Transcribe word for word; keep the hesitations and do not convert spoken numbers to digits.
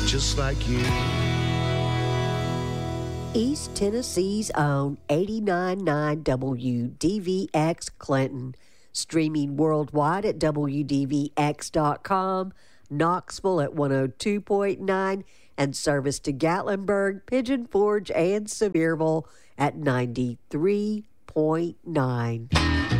just like you. East Tennessee's own eighty-nine point nine W D V X Clinton, streaming worldwide at W D V X dot com, Knoxville at one oh two point nine, and service to Gatlinburg, Pigeon Forge, and Sevierville at ninety-three point nine.